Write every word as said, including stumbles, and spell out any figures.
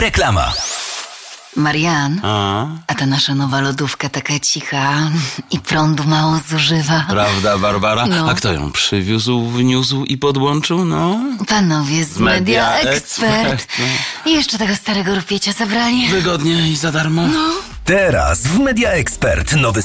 Reklama. Marian, A? a ta nasza nowa lodówka taka cicha i prądu mało zużywa. Prawda, Barbara? No. A kto ją przywiózł, wniósł i podłączył? No. Panowie z Media, Media Expert. Expert, I jeszcze tego starego rupiecia zabrali. Wygodnie i za darmo. Teraz w Media Expert nowy